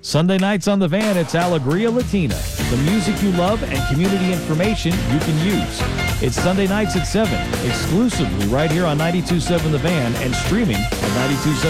Sunday nights on The Van, it's Alegria Latina. The music you love and community information you can use. It's Sunday nights at 7, exclusively right here on 92.7 The Van and streaming at 92.7.